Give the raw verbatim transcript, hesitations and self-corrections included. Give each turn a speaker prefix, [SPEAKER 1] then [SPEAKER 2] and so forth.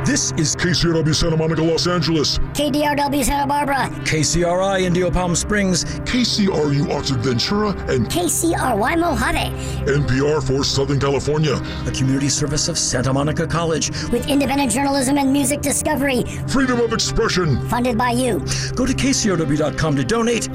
[SPEAKER 1] This is K C R W Santa Monica, Los Angeles.
[SPEAKER 2] K D R W Santa Barbara.
[SPEAKER 3] K C R I Indio Palm Springs.
[SPEAKER 1] K C R U Oxford Ventura and
[SPEAKER 2] K C R Y Mojave.
[SPEAKER 1] N P R for Southern California.
[SPEAKER 3] A community service of Santa Monica College.
[SPEAKER 2] With independent journalism and music discovery.
[SPEAKER 1] Freedom of expression.
[SPEAKER 2] Funded by you.
[SPEAKER 3] Go to K C R W dot com to donate.